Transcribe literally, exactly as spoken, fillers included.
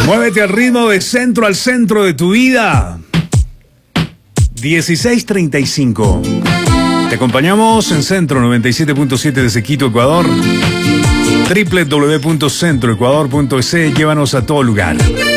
Muévete al ritmo de centro al centro de tu vida. dieciséis treinta y cinco. Te acompañamos en Centro noventa y siete punto siete desde Quito, Ecuador. doble u doble u doble u punto centro ecuador punto es. Llévanos a todo lugar.